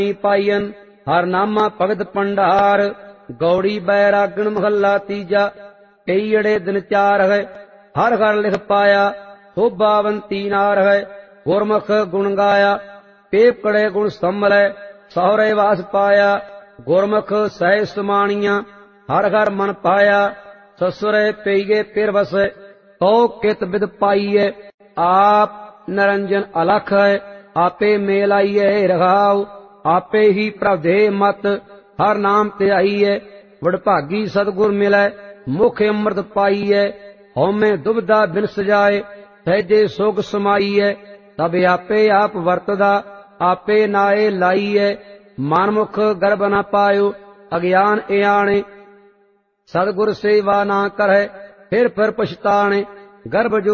Pine हर नामा भगत भंडार। गौड़ी बैरागण महला तीजा। कई अड़े दिन चार है हर घर लिख पाया। शोभावंती नार है गुरमुख गुण गाया। पेप कड़े गुण संभलै सहुरे वास पाया। गुरमुख सह समाणिया हर घर मन पाया। ससुरे पेईगे फिर वसे तो कित विद पाईए। आप निरंजन अलख है आपे मेल आईए रघाओ। आपे ही प्रभे मत हर नाम ते आईए। वडभागी सतगुर मिलै मुख अमृत पाईए। हौमे दुबदा बिन सजाए सहजे सुख समाईए। तब आपे आप वरतदा आपे नाए लाईए। मनमुख गर्भ न पायो अज्ञान इयाणे। सतगुर सेवा ना करे फिर पछताणे। गर्भ जो